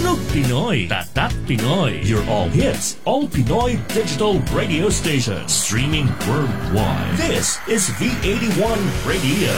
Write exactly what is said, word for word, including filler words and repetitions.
Tugtog Pinoy, Tatak Pinoy. Your all hits, all Pinoy digital radio station. Streaming worldwide. This is V eighty-one Radio.